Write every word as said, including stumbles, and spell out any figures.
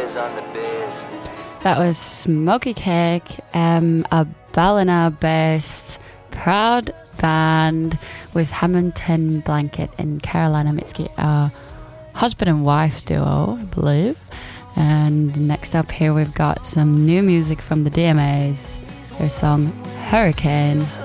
Biz on the biz. That was Smoky Cake, um, a Ballina-based proud band with Hamilton Blanket and Carolina Mitski, a husband and wife duo, I believe. And next up here we've got some new music from the D M As, their song Hurricane.